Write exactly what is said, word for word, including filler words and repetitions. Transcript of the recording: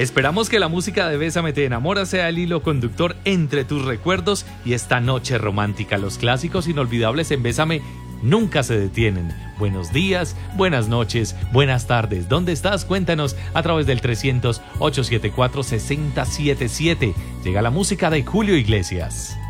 Esperamos que la música de Bésame te enamora sea el hilo conductor entre tus recuerdos y esta noche romántica. Los clásicos inolvidables en Bésame nunca se detienen. Buenos días, buenas noches, buenas tardes. ¿Dónde estás? Cuéntanos a través del trescientos, ochocientos setenta y cuatro, sesenta setenta y siete. Llega la música de Julio Iglesias.